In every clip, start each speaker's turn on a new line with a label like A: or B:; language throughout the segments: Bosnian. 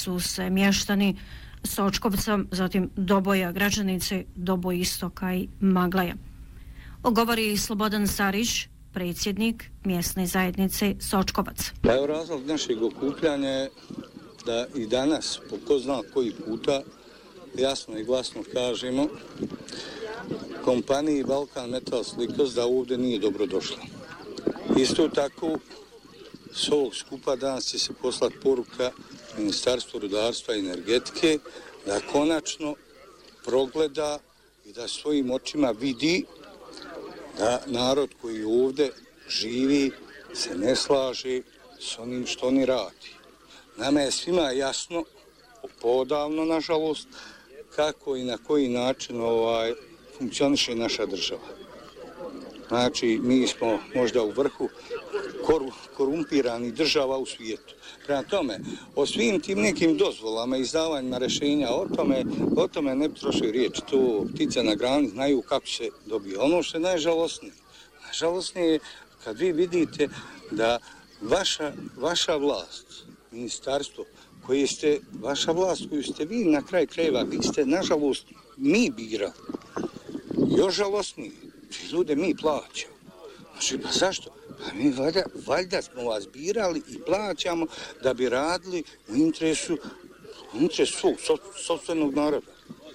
A: su se mještani Sočkovca, zatim Doboja Građanice, Doboj Istoka i Maglaja. Govori Slobodan Sarić, predsjednik mjesne zajednice Sočkovac.
B: Pa evo razlog našeg okupljanja je da i danas, po ko zna koji puta, jasno i glasno kažemo kompaniji Balkan Metal Slickers da ovdje nije dobro došla. Isto tako, s ovog skupa danas će se poslati poruka Ministarstvu rudarstva i energetike da konačno progleda i da svojim očima vidi da narod koji ovdje živi se ne slaže s onim što oni radi. Nama je svima jasno, podavno nažalost, kako i na koji način funkcioniše naša država. Znači, mi smo možda u vrhu korumpiranih država u svijetu. Prema tome, o svim tim nekim dozvolama i izdavanjima rješenja, o tome ne troši riječ. To ptice na grani znaju kako se dobije. Ono što je najžalosnije je kad vi vidite da vaša vlast, ministarstvo, vaša vlast koju ste vi na kraj krajeva, vi ste nažalost mi birali. Još žalosnije, ljude mi plaćamo. Znači, pa zašto? Pa mi valjda smo vas birali i plaćamo da bi radili u interesu svog sopstvenog naroda.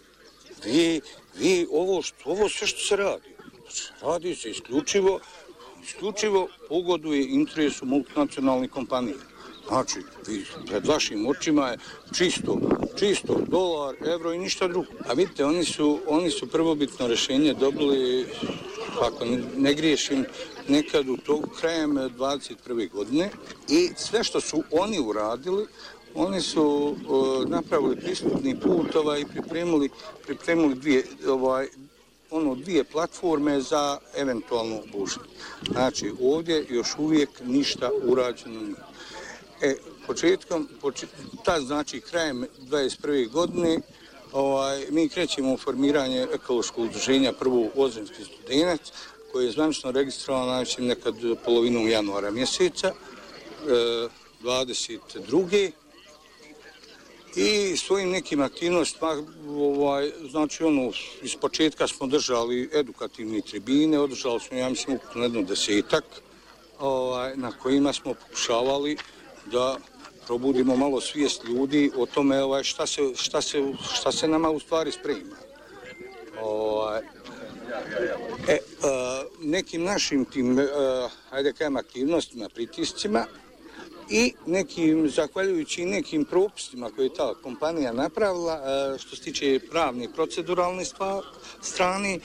B: Vi ovo sve što se radi, radi se isključivo pogoduje interesu multinacionalnih kompanija. Znači, pred vašim očima je čisto dolar, euro i ništa drugo. A vidite, oni su prvobitno rješenje dobili, ako ne griješim, nekad u to krajem 21. godine i sve što su oni uradili, oni su napravili pristupni put i pripremili dvije platforme za eventualno bušenje. Znači, ovdje još uvijek ništa urađeno nije. Znači krajem 21. godine mi krećemo u formiranje ekološkog udruženja prvo Ozrenski Studenac, koji je zvanično registrovan znači nekad polovinom januara mjeseca 22. I svojim nekim aktivnostima, znači iz početka smo držali edukativne tribine, održali smo, ja mislim, ukupno jedno 10-ak, na kojima smo pokušavali da probudimo malo svijest ljudi o tome šta se nama u stvari sprema. Nekim našim tim, aktivnostima, pritiscima i zahvaljujući nekim propustima koje je ta kompanija napravila, što se tiče pravne i proceduralne strane,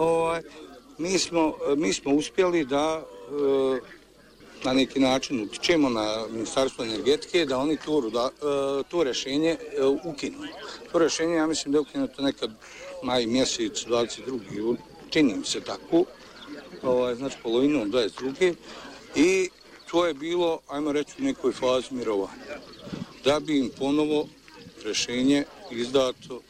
B: mi smo uspjeli da na neki način utičemo na Ministarstvo energetike da oni to rješenje ukinu. To rješenje, ja mislim da je ukinuto nekad maj mjesec 22. Čini mi se tako, znači polovinom 22. I to je bilo, ajmo reći, u nekoj fazi mirovanja. Da bi im ponovo rješenje izdato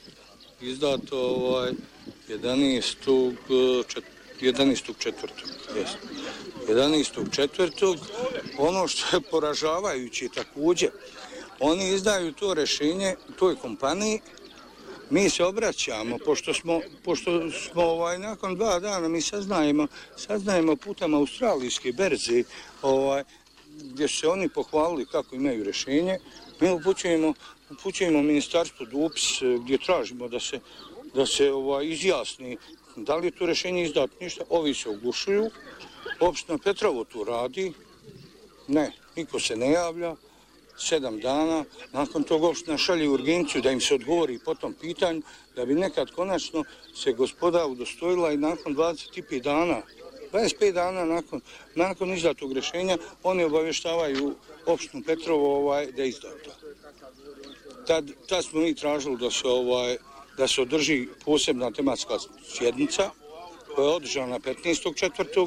B: 11.4. Ono što je poražavajuće također, oni izdaju to rješenje toj kompaniji, mi se obraćamo, pošto smo nakon 2 dana mi saznajemo putem australijske berze, gdje su se oni pohvalili kako imaju rješenje, mi upućujemo ministarstvu dopis gdje tražimo da se izjasni da li je to rješenje izdato ništa, ovi se oglušuju, opština Petrovo tu radi, ne, niko se ne javlja, 7 dana, nakon toga opština šalje urgenciju da im se odgovori po tom pitanju, da bi nekad konačno se gospoda udostojila i nakon 25 dana nakon izdatog rješenja, oni obavještavaju opštinu Petrovo da je izdato. Tad smo mi tražili da se održi posebna tematska sjednica koja je održana 15.4.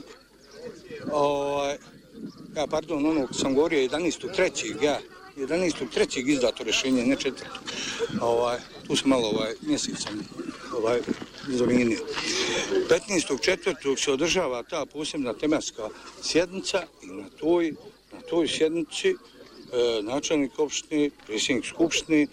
B: Ono sam govorio 11.3. izdato rješenje, ne 4. Tu sam malo mjesecom zamijenio. 15.4. se održava ta posebna tematska sjednica i na toj sjednici načelnik opštine, predsjednik skupštine